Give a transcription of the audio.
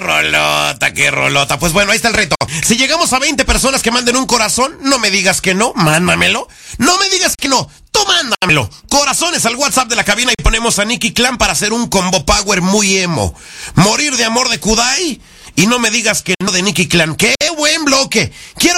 qué rolota. Pues bueno, ahí está el reto. Si llegamos a 20 personas que manden un corazón, no me digas que no, mándamelo. No me digas que no, tú mándamelo. Corazones al WhatsApp de la cabina y ponemos a Nicky Clan para hacer un combo power muy emo. Morir de amor de Kudai y no me digas que no de Nicky Clan. ¡Qué buen bloque! Quiero